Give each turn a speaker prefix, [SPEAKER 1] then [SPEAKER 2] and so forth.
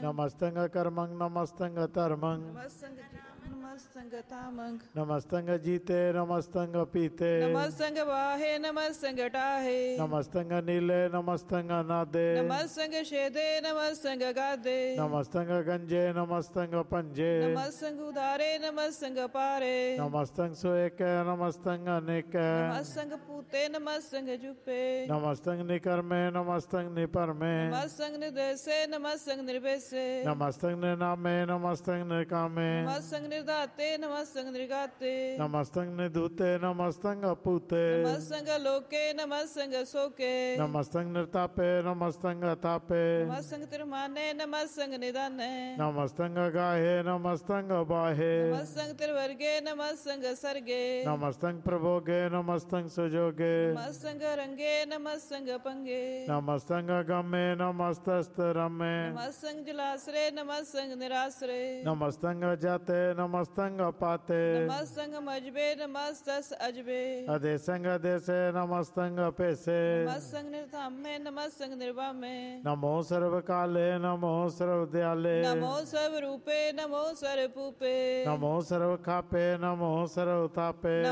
[SPEAKER 1] नमस्तंग कर्मं नमस्तंग धर्मं
[SPEAKER 2] नमस्तंग तामंग
[SPEAKER 1] नमस्तंग जीते नमस्तंग पीते
[SPEAKER 2] नमस्तंग वाहे नमस्तंग टाहे
[SPEAKER 1] नमस्तंग नीले नमस्तंग नादे
[SPEAKER 2] नमस्तंग शेदे नमस्तंग गादे
[SPEAKER 1] नमस्तंग गंजे नमस्तंग पंजे
[SPEAKER 2] नमस्तंग उदारे नमस्तंग पारे
[SPEAKER 1] नमस्तंग सुएक नमस्तंग अनेक
[SPEAKER 2] नमस्तंग पूते नमस्तंग जुपे
[SPEAKER 1] नमस्तंग निकर्मे नमस्तंग निपरमे
[SPEAKER 2] नमस्तंग निर्देशे नमस्तंग निर्वेशे
[SPEAKER 1] नमस्तंग निनामे नमस्तंग निकामे
[SPEAKER 2] नमस्तंग निर्दाते नमस्तंग निर्गाते
[SPEAKER 1] नमस्तंग निधुते नमस्तंग अपूते
[SPEAKER 2] नमस्तंग लोके नमस्तंग सोके
[SPEAKER 1] नमस्तंग निर्तापे नमस्तंग तापे
[SPEAKER 2] नमस्तंग तिरमाने नमस्तंग निदाने
[SPEAKER 1] नमस्तंग गाहे नमस्तंग बाहे
[SPEAKER 2] नमस्तंग तिरवर्गे नमस्तंग सर्गे
[SPEAKER 1] नमस्तंग प्रभोगे नमस्तंग सुजोगे
[SPEAKER 2] नमस्तंग रंगे नमस्तंग पंगे
[SPEAKER 1] नमस्तंग गमे नमस्तस्तरमे
[SPEAKER 2] नमस्तंग जलाश्रे नमस्तंग निराश्रे
[SPEAKER 1] नमस्तंग जाते नमस्तंग पाते
[SPEAKER 2] नमस्तंग मजबे नमस्तस अजबे
[SPEAKER 1] अदेशंग देशे नमस्तंग पेसे
[SPEAKER 2] नमस्तंग निर्धामे नमस्तंग निर्वामे
[SPEAKER 1] नमो सर्वकाले नमो सर्वदयाले
[SPEAKER 2] नमो सर्वरूपे नमो सर्वपूपे
[SPEAKER 1] नमो सर्वखापे नमो सर्वतापे